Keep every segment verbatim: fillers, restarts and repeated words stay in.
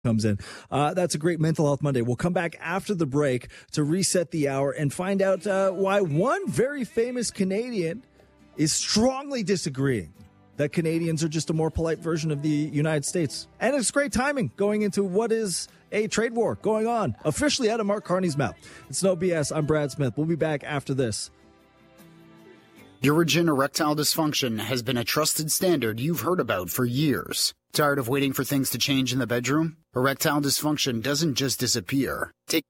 comes in. Uh, that's a great Mental Health Monday. We'll come back after the break to reset the hour and find out uh, why one very famous Canadian is strongly disagreeing that Canadians are just a more polite version of the United States. And it's great timing going into what is a trade war going on officially out of Mark Carney's mouth. It's No B S. I'm Brad Smith. We'll be back after this. Urgent erectile dysfunction has been a trusted standard you've heard about for years. Tired of waiting for things to change in the bedroom? Erectile dysfunction doesn't just disappear. Take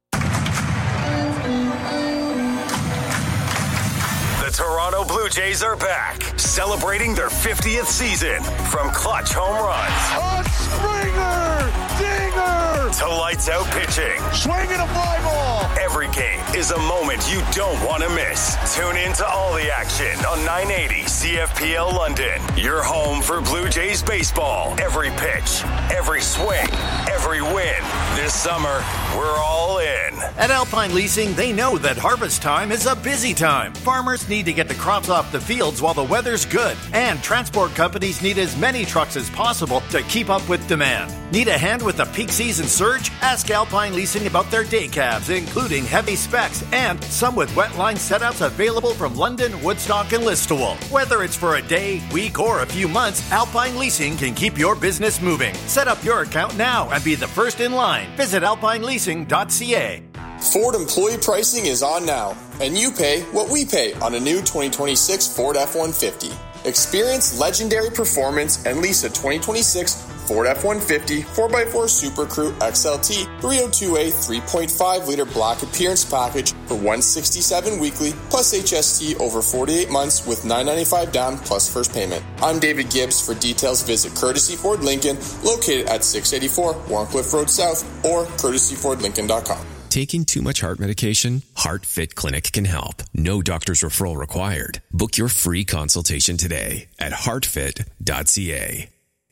The Toronto Blue Jays are back, celebrating their fiftieth season. From clutch home runs, a Springer, dinger, to lights out pitching, swinging a fly ball. Every game is a moment you don't want to miss. Tune in to all the action on nine eighty C F P L London. Your home for Blue Jays baseball. Every pitch, every swing, every win. This summer, we're all in. At Alpine Leasing, they know that harvest time is a busy time. Farmers need to get the crops off the fields while the weather's good. And transport companies need as many trucks as possible to keep up with demand. Need a hand with the peak season surge? Ask Alpine Leasing about their day cabs, including heavy specs and some with wet line setouts available from London, Woodstock, and Listowel. Whether it's for a day, week, or a few months, Alpine Leasing can keep your business moving. Set up your account now and be the first in line. Visit alpine leasing dot c a. Ford employee pricing is on now, and you pay what we pay on a new twenty twenty-six Ford F one fifty. Experience legendary performance and lease a twenty twenty-six Ford F one fifty four by four Super Crew X L T three oh two A three point five liter black appearance package for one hundred sixty-seven dollars weekly plus H S T over forty-eight months with nine hundred ninety-five dollars down plus first payment. I'm David Gibbs. For details, visit Courtesy Ford Lincoln, located at six eighty-four Warncliffe Road South, or courtesy ford lincoln dot com. Taking too much heart medication? HeartFit Clinic can help. No doctor's referral required. Book your free consultation today at heart fit dot c a.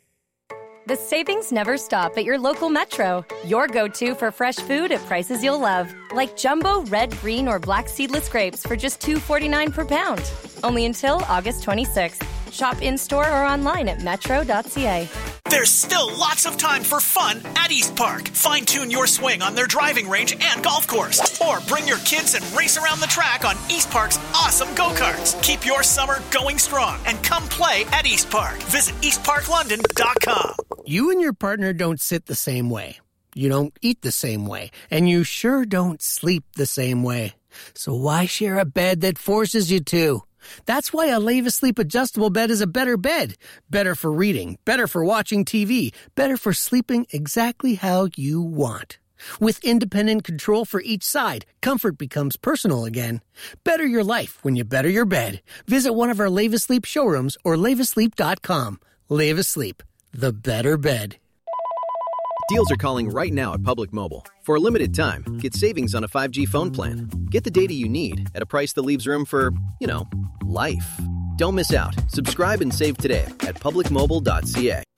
The savings never stop at your local Metro. Your go-to for fresh food at prices you'll love. Like jumbo red, green, or black seedless grapes for just two dollars and forty-nine cents per pound. Only until August twenty-sixth. Shop in-store or online at metro dot c a. There's still lots of time for fun at East Park. Fine-tune your swing on their driving range and golf course. Or bring your kids and race around the track on East Park's awesome go-karts. Keep your summer going strong and come play at East Park. Visit east park london dot com. You and your partner don't sit the same way. You don't eat the same way. And you sure don't sleep the same way. So why share a bed that forces you to? That's why a Leva Sleep adjustable bed is a better bed. Better for reading, better for watching T V, better for sleeping exactly how you want. With independent control for each side, comfort becomes personal again. Better your life when you better your bed. Visit one of our Leva Sleep showrooms or leva sleep dot com. Leva Sleep, the better bed. Deals are calling right now at Public Mobile. For a limited time, get savings on a five G phone plan. Get the data you need at a price that leaves room for, you know, life. Don't miss out. Subscribe and save today at public mobile dot c a.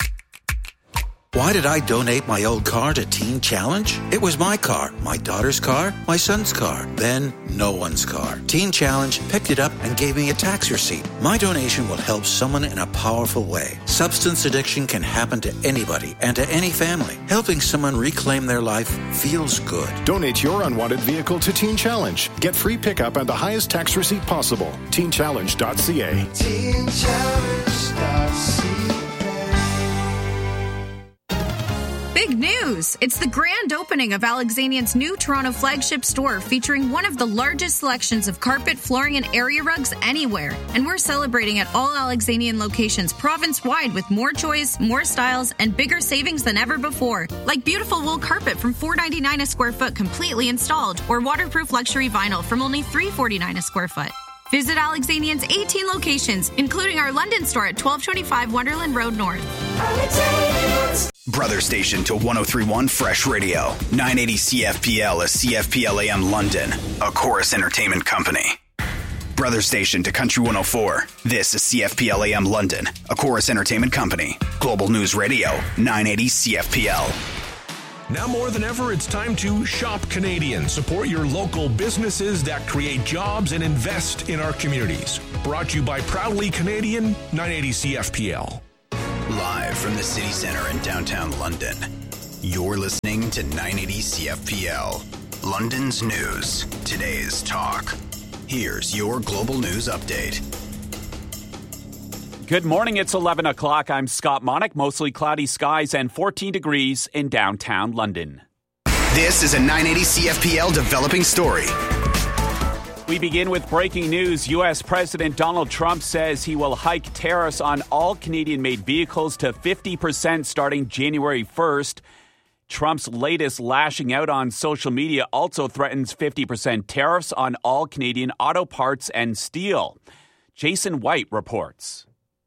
Why did I donate my old car to Teen Challenge? It was my car, my daughter's car, my son's car, then no one's car. Teen Challenge picked it up and gave me a tax receipt. My donation will help someone in a powerful way. Substance addiction can happen to anybody and to any family. Helping someone reclaim their life feels good. Donate your unwanted vehicle to Teen Challenge. Get free pickup and the highest tax receipt possible. teen challenge dot c a. teen challenge dot c a. Big news! It's the grand opening of Alexanian's new Toronto flagship store, featuring one of the largest selections of carpet, flooring, and area rugs anywhere. And we're celebrating at all Alexanian locations province-wide with more choice, more styles, and bigger savings than ever before. Like beautiful wool carpet from four dollars and ninety-nine cents a square foot completely installed, or waterproof luxury vinyl from only three dollars and forty-nine cents a square foot. Visit Alexanian's eighteen locations, including our London store at twelve twenty-five Wonderland Road North. Brother station to one oh three point one Fresh Radio. nine eighty C F P L is C F P L A M London, a Chorus Entertainment company. Brother station to Country one oh four. This is C F P L A M London, a Chorus Entertainment company. Global News Radio, nine eighty C F P L. Now more than ever, it's time to shop Canadian. Support your local businesses that create jobs and invest in our communities. Brought to you by Proudly Canadian, nine eighty C F P L. Live from the City Centre in downtown London, You're listening to nine eighty C F P L, London's news, today's talk. Here's your global news update. Good morning, it's eleven o'clock. I'm Scott Monick. Mostly cloudy skies and fourteen degrees in downtown London. This is a nine eighty C F P L developing story. We begin with breaking news. U S. President Donald Trump says he will hike tariffs on all Canadian-made vehicles to fifty percent starting January first. Trump's latest lashing out on social media also threatens fifty percent tariffs on all Canadian auto parts and steel. Jason White reports.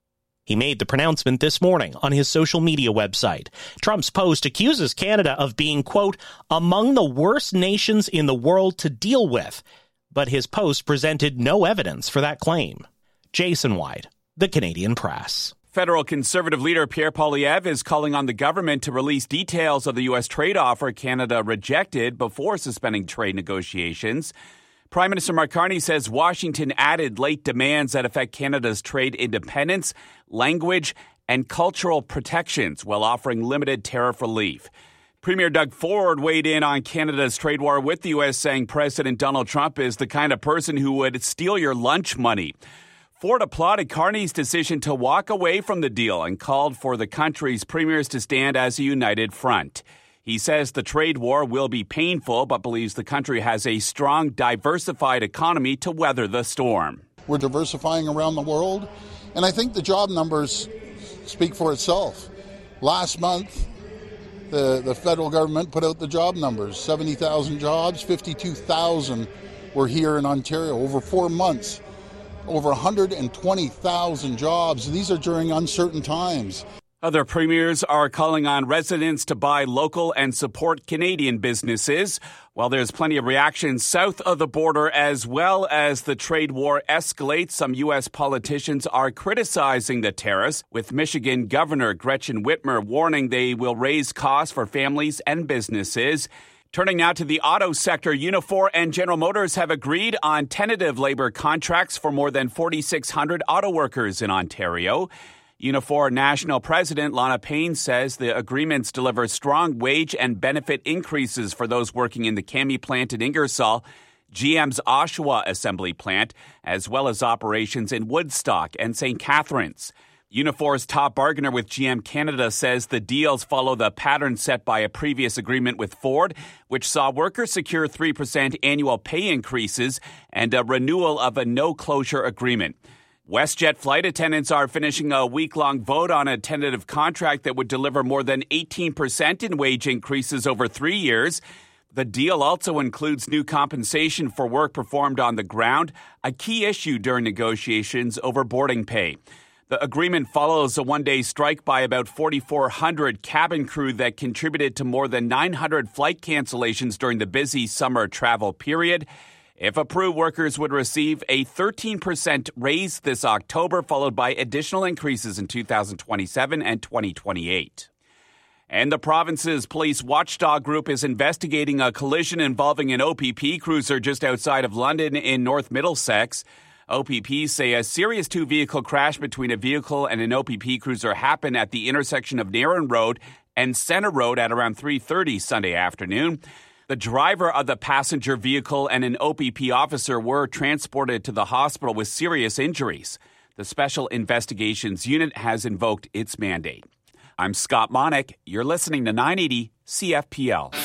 He made the pronouncement this morning on his social media website. Trump's post accuses Canada of being, quote, among the worst nations in the world to deal with. But his post presented no evidence for that claim. Jason White, The Canadian Press. Federal Conservative leader Pierre Poilievre is calling on the government to release details of the U S trade offer Canada rejected before suspending trade negotiations. Prime Minister Mark Carney says Washington added late demands that affect Canada's trade independence, language, and cultural protections while offering limited tariff relief. Premier Doug Ford weighed in on Canada's trade war with the U S, saying President Donald Trump is the kind of person who would steal your lunch money. Ford applauded Carney's decision to walk away from the deal and called for the country's premiers to stand as a united front. He says the trade war will be painful, but believes the country has a strong, diversified economy to weather the storm. We're diversifying around the world, and I think the job numbers speak for itself. Last month, the, the federal government put out the job numbers. seventy thousand jobs, fifty-two thousand were here in Ontario over four months. Over one hundred twenty thousand jobs. These are during uncertain times. Other premiers are calling on residents to buy local and support Canadian businesses. While there's plenty of reaction south of the border as well as the trade war escalates, some U S politicians are criticizing the tariffs, with Michigan Governor Gretchen Whitmer warning they will raise costs for families and businesses. Turning now to the auto sector, Unifor and General Motors have agreed on tentative labor contracts for more than forty-six hundred auto workers in Ontario. Unifor National President Lana Payne says the agreements deliver strong wage and benefit increases for those working in the Cami plant in Ingersoll, G M's Oshawa assembly plant, as well as operations in Woodstock and Saint Catharines. Unifor's top bargainer with G M Canada says the deals follow the pattern set by a previous agreement with Ford, which saw workers secure three percent annual pay increases and a renewal of a no-closure agreement. WestJet flight attendants are finishing a week-long vote on a tentative contract that would deliver more than eighteen percent in wage increases over three years. The deal also includes new compensation for work performed on the ground, a key issue during negotiations over boarding pay. The agreement follows a one-day strike by about forty-four hundred cabin crew that contributed to more than nine hundred flight cancellations during the busy summer travel period. If approved, workers would receive a thirteen percent raise this October, followed by additional increases in two thousand twenty-seven and twenty twenty-eight. And the province's police watchdog group is investigating a collision involving an O P P cruiser just outside of London in North Middlesex. O P P say a serious two-vehicle crash between a vehicle and an O P P cruiser happened at the intersection of Nairn Road and Centre Road at around three thirty Sunday afternoon. The driver of the passenger vehicle and an O P P officer were transported to the hospital with serious injuries. The Special Investigations Unit has invoked its mandate. I'm Scott Monick. You're listening to nine eighty C F P L.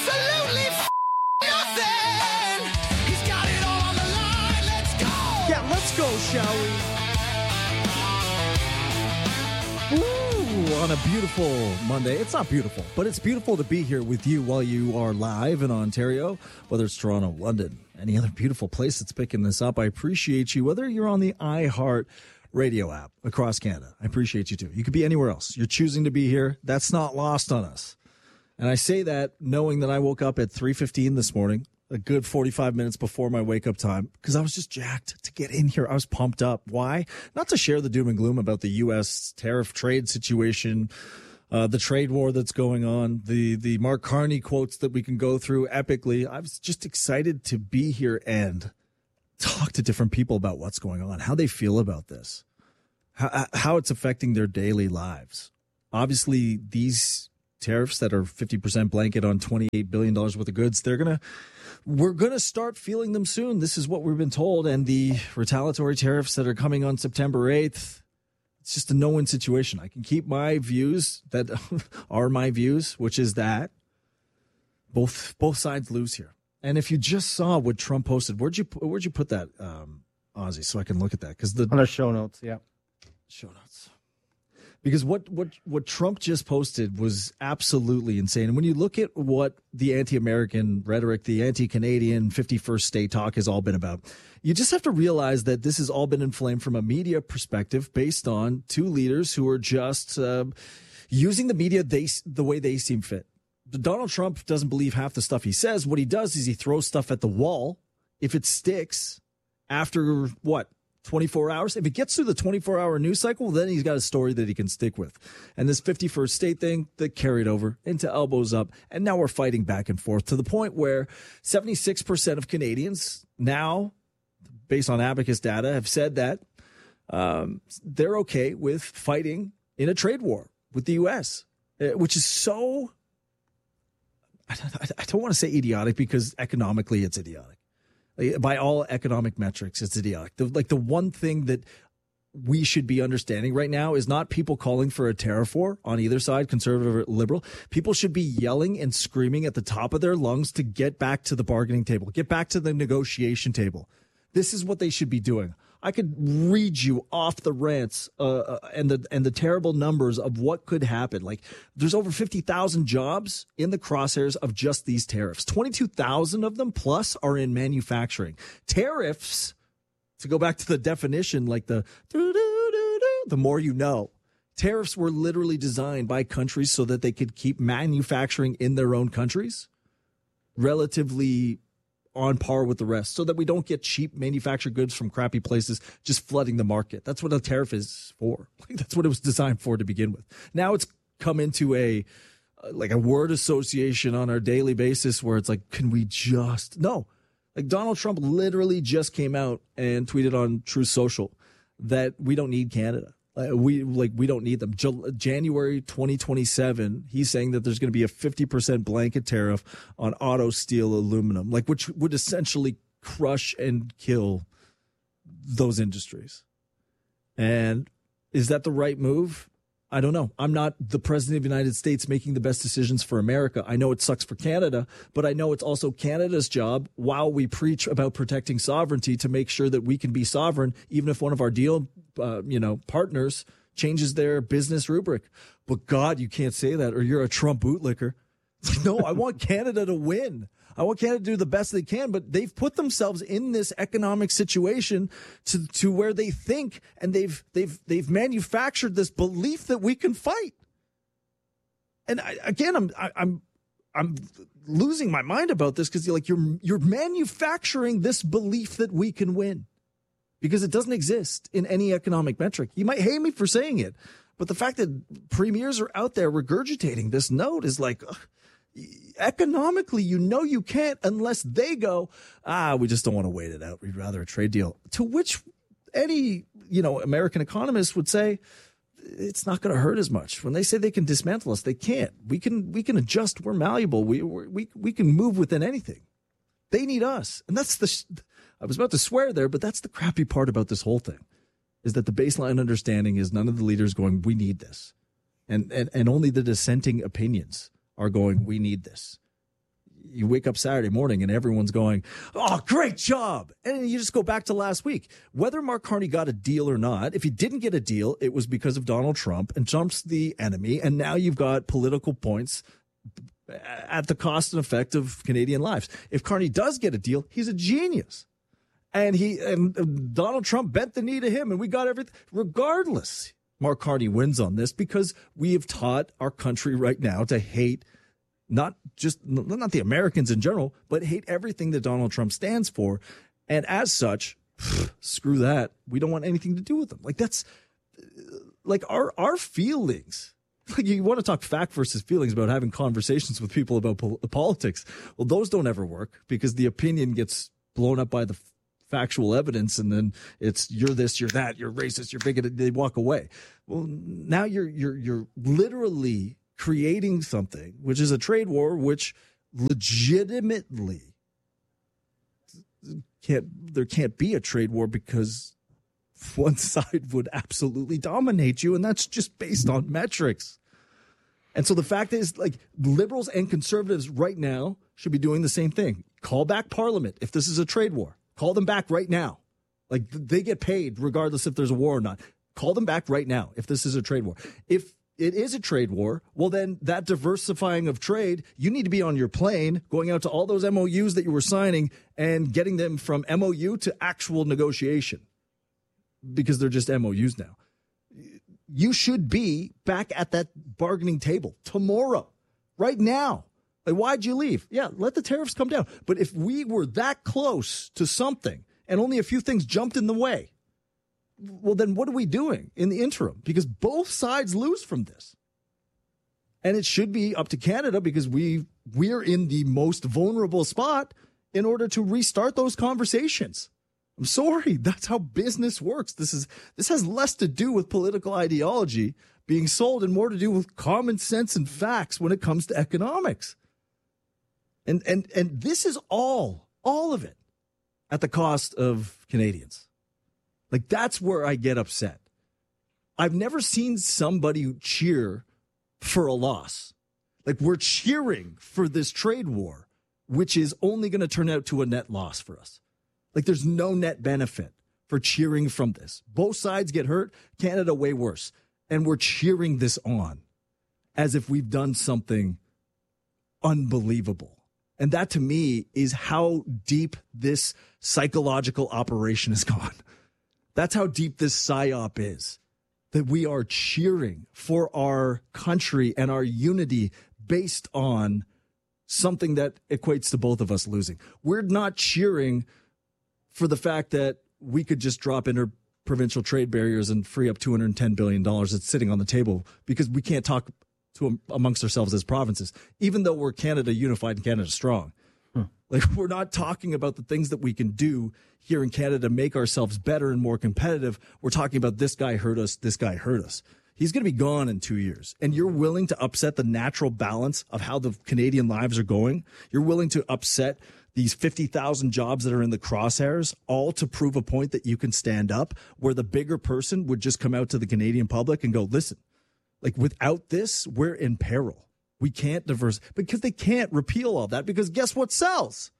Go, shall we? Ooh, on a beautiful Monday. It's not beautiful, but it's beautiful to be here with you while you are live in Ontario, whether it's Toronto, London, any other beautiful place that's picking this up. I appreciate you, whether you're on the iHeart Radio app across Canada. I appreciate you too. You could be anywhere else. You're choosing to be here. That's not lost on us. And I say that knowing that I woke up at three fifteen this morning, a good forty-five minutes before my wake-up time, because I was just jacked to get in here. I was pumped up. Why? Not to share the doom and gloom about the U S tariff trade situation, uh, the trade war that's going on, the, the Mark Carney quotes that we can go through epically. I was just excited to be here and talk to different people about what's going on, how they feel about this, how, how it's affecting their daily lives. Obviously, these tariffs that are fifty percent blanket on twenty-eight billion dollars worth of goods, they're going to, we're going to start feeling them soon. This is what we've been told. And the retaliatory tariffs that are coming on September eighth, it's just a no-win situation. I can keep my views that are my views, which is that both both sides lose here. And if you just saw what Trump posted, where'd you where'd you put that, um, Ozzy, so I can look at that? Because the on the show notes, yeah, show notes. Because what what what Trump just posted was absolutely insane. And when you look at what the anti-American rhetoric, the anti-Canadian fifty-first state talk has all been about, you just have to realize that this has all been inflamed from a media perspective, based on two leaders who are just uh, using the media they the way they seem fit. Donald Trump doesn't believe half the stuff he says. What he does is he throws stuff at the wall. If it sticks after, what, twenty-four hours? If it gets through the twenty-four hour news cycle, then he's got a story that he can stick with. And this fifty-first state thing that carried over into elbows up. And now we're fighting back and forth to the point where seventy-six percent of Canadians now, based on Abacus data, have said that um, they're okay with fighting in a trade war with the U S, which is so... I don't want to say idiotic, because economically it's idiotic. By all economic metrics, it's idiotic. The, like the one thing that we should be understanding right now is not people calling for a tariff war on either side, conservative or liberal. People should be yelling and screaming at the top of their lungs to get back to the bargaining table, get back to the negotiation table. This is what they should be doing. I could read you off the rants uh, and the and the terrible numbers of what could happen. Like, there's over fifty thousand jobs in the crosshairs of just these tariffs. twenty-two thousand of them plus are in manufacturing. Tariffs, to go back to the definition, like the the more you know, tariffs were literally designed by countries so that they could keep manufacturing in their own countries relatively on par with the rest, so that we don't get cheap manufactured goods from crappy places just flooding the market. That's what a tariff is for. That's what it was designed for to begin with. Now it's come into a like a word association on our daily basis where it's like, can we just no? Like, Donald Trump literally just came out and tweeted on Truth Social that we don't need Canada. Uh, we like we don't need them. J- January twenty twenty-seven, he's saying that there's going to be a fifty percent blanket tariff on auto, steel, aluminum, like which would essentially crush and kill those industries. And is that the right move? I don't know. I'm not the president of the United States making the best decisions for America. I know it sucks for Canada, but I know it's also Canada's job, while we preach about protecting sovereignty, to make sure that we can be sovereign, even if one of our deal, uh, you know, partners changes their business rubric. But God, you can't say that, or you're a Trump bootlicker. No, I want Canada to win. I want Canada to do the best they can, but they've put themselves in this economic situation to, to where they think, and they've they've they've manufactured this belief that we can fight. And I, again, I'm I, I'm I'm losing my mind about this, because you're like you're you're manufacturing this belief that we can win, because it doesn't exist in any economic metric. You might hate me for saying it, but the fact that premiers are out there regurgitating this note is like, ugh, economically, you know you can't unless they go, ah, we just don't want to wait it out. We'd rather a trade deal. To which any, you know, American economist would say, it's not going to hurt as much. When they say they can dismantle us, they can't. We can we can adjust. We're malleable. We we we can move within anything. They need us. And that's the, I was about to swear there, but that's the crappy part about this whole thing, is that the baseline understanding is none of the leaders going, we need this. And and, and only the dissenting opinions are going, we need this. You wake up Saturday morning and everyone's going, oh, great job. And you just go back to last week. Whether Mark Carney got a deal or not, if he didn't get a deal, it was because of Donald Trump, and Trump's the enemy. And now you've got political points at the cost and effect of Canadian lives. If Carney does get a deal, he's a genius. And he and Donald Trump bent the knee to him, and we got everything. Regardless, Mark Carney wins on this, because we have taught our country right now to hate not just not the Americans in general, but hate everything that Donald Trump stands for. And as such, pff, screw that. We don't want anything to do with them. Like, that's like our our feelings. Like, you want to talk fact versus feelings about having conversations with people about pol- politics. Well, those don't ever work, because the opinion gets blown up by the factual evidence, and then it's you're this, you're that, you're racist, you're bigoted. They walk away. Well, now you're you're you're literally creating something, which is a trade war, which legitimately can't, there can't be a trade war because one side would absolutely dominate you, and that's just based on metrics. And so the fact is, like, liberals and conservatives right now should be doing the same thing. Call back Parliament if this is a trade war. Call them back right now. Like, they get paid regardless if there's a war or not. Call them back right now if this is a trade war. If it is a trade war, well, then that diversifying of trade, you need to be on your plane, going out to all those M O Us that you were signing and getting them from M O U to actual negotiation, because they're just M O Us now. You should be back at that bargaining table tomorrow, right now. Like, why'd you leave? Yeah, let the tariffs come down. But if we were that close to something and only a few things jumped in the way, well, then what are we doing in the interim? Because both sides lose from this. And it should be up to Canada, because we, we're in the most vulnerable spot in order to restart those conversations. I'm sorry, that's how business works. This is this has less to do with political ideology being sold and more to do with common sense and facts when it comes to economics. And and and this is all, all of it at the cost of Canadians. Like, that's where I get upset. I've never seen somebody cheer for a loss. Like, we're cheering for this trade war, which is only going to turn out to a net loss for us. Like, there's no net benefit for cheering from this. Both sides get hurt. Canada way worse. And we're cheering this on as if we've done something unbelievable. And that, to me, is how deep this psychological operation has gone. That's how deep this psyop is, that we are cheering for our country and our unity based on something that equates to both of us losing. We're not cheering for the fact that we could just drop interprovincial trade barriers and free up two hundred ten billion dollars that's sitting on the table, because we can't talk to amongst ourselves as provinces, even though we're Canada unified and Canada strong. Hmm. Like, we're not talking about the things that we can do here in Canada to make ourselves better and more competitive. We're talking about this guy hurt us, this guy hurt us. He's going to be gone in two years. And you're willing to upset the natural balance of how the Canadian lives are going. You're willing to upset these fifty thousand jobs that are in the crosshairs, all to prove a point that you can stand up, where the bigger person would just come out to the Canadian public and go, listen, like, without this, we're in peril. We can't diverse, because they can't repeal all that, because guess what sells?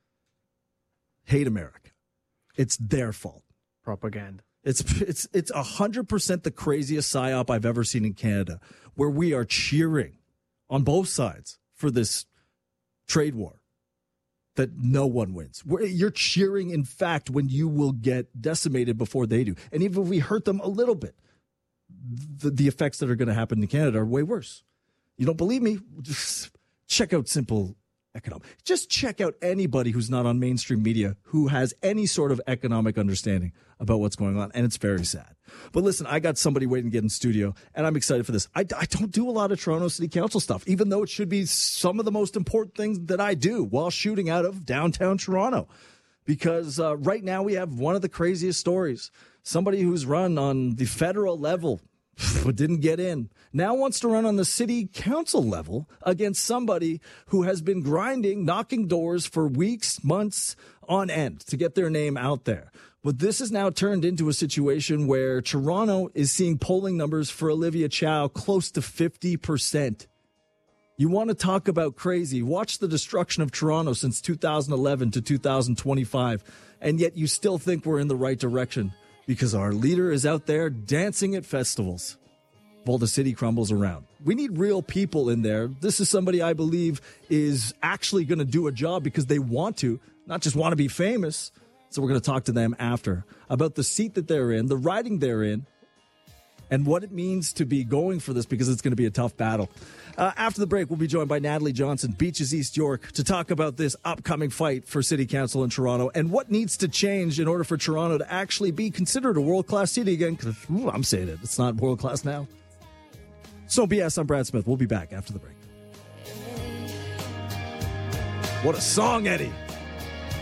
Hate America. It's their fault. Propaganda. It's it's it's one hundred percent the craziest psyop I've ever seen in Canada, where we are cheering on both sides for this trade war that no one wins. We're, you're cheering, in fact, when you will get decimated before they do. And even if we hurt them a little bit, the, the effects that are going to happen in Canada are way worse. You don't believe me? Just check out Simple Economics. Just check out anybody who's not on mainstream media who has any sort of economic understanding about what's going on, and it's very sad. But listen, I got somebody waiting to get in studio, and I'm excited for this. I, I don't do a lot of Toronto City Council stuff, even though it should be some of the most important things that I do while shooting out of downtown Toronto. Because uh, right now we have one of the craziest stories. Somebody who's run on the federal level but didn't get in, now wants to run on the city council level against somebody who has been grinding, knocking doors for weeks, months on end to get their name out there. But this has now turned into a situation where Toronto is seeing polling numbers for Olivia Chow close to fifty percent. You want to talk about crazy? Watch the destruction of Toronto since two thousand eleven to two thousand twenty-five, and yet you still think we're in the right direction, because our leader is out there dancing at festivals while the city crumbles around. We need real people in there. This is somebody I believe is actually going to do a job because they want to, not just want to be famous. So we're going to talk to them after about the seat that they're in, the riding they're in, and what it means to be going for this, because it's going to be a tough battle. Uh, after the break, we'll be joined by Natalie Johnson, Beaches East York, to talk about this upcoming fight for City Council in Toronto and what needs to change in order for Toronto to actually be considered a world-class city again. Because I'm saying it, it's not world-class now. So B S, I'm Brad Smith. We'll be back after the break. What a song, Eddie.